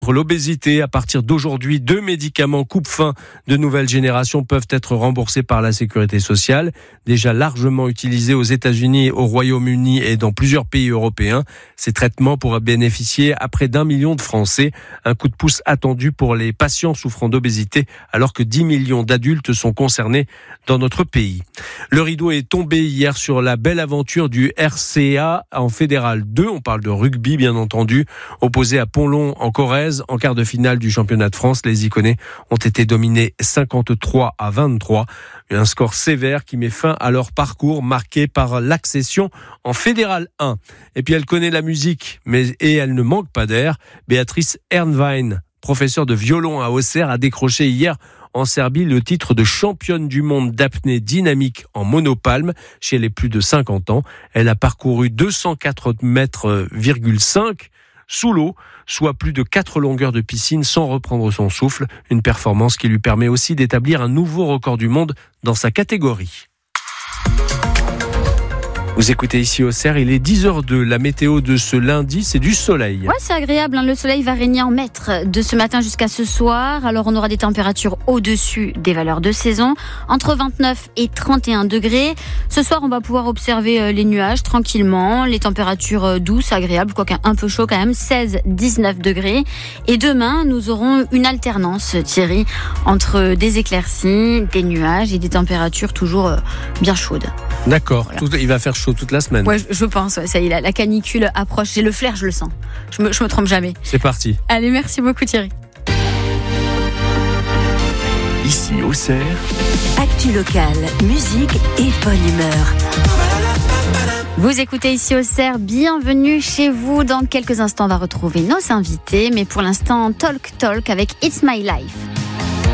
L'obésité, à partir d'aujourd'hui, 2 médicaments coupe-faim de nouvelle génération peuvent être remboursés par la sécurité sociale. Déjà largement utilisés aux États-Unis, au Royaume-Uni et dans plusieurs pays européens. Ces traitements pourraient bénéficier à près d'1 million de Français. Un coup de pouce attendu pour les patients souffrant d'obésité, alors que 10 millions d'adultes sont concernés dans notre pays. Le rideau est tombé hier sur la belle aventure du RCA en Fédéral 2. On parle de rugby, bien entendu, opposé à Pont-Long en Corrèze. En quart de finale du championnat de France, les Iconais ont été dominés 53-23. Un score sévère qui met fin à leur parcours marqué par l'accession en Fédéral 1. Et puis elle connaît la musique, et elle ne manque pas d'air. Béatrice Ernwein, professeure de violon à Auxerre, a décroché hier en Serbie le titre de championne du monde d'apnée dynamique en monopalme chez les plus de 50 ans. Elle a parcouru 204,5 mètres sous l'eau, soit plus de 4 longueurs de piscine sans reprendre son souffle. Une performance qui lui permet aussi d'établir un nouveau record du monde dans sa catégorie. Vous écoutez ici Auxerre, il est 10h02. La météo de ce lundi, c'est du soleil. Ouais, c'est agréable. Le soleil va régner en maître de ce matin jusqu'à ce soir. Alors, on aura des températures au-dessus des valeurs de saison, entre 29 et 31 degrés. Ce soir, on va pouvoir observer les nuages tranquillement. Les températures douces, agréables, quoique un peu chaud quand même, 16-19 degrés. Et demain, nous aurons une alternance, Thierry, entre des éclaircies, des nuages et des températures toujours bien chaudes. D'accord, voilà. Il va faire chaud toute la semaine. Ouais, je pense, ça y est, la canicule approche. J'ai le flair, je le sens. Je me trompe jamais. C'est parti. Allez, merci beaucoup Thierry. Ici Auxerre, actu locale, musique et bonne humeur. Vous écoutez ici Auxerre, bienvenue chez vous. Dans quelques instants, on va retrouver nos invités. Mais pour l'instant, Talk avec It's My Life.